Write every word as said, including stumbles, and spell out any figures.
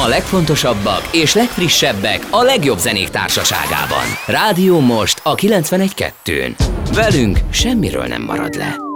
A legfontosabbak és legfrissebbek a legjobb zenék társaságában. Rádió Most a kilencvenegy kettőn. Velünk semmiről nem marad le.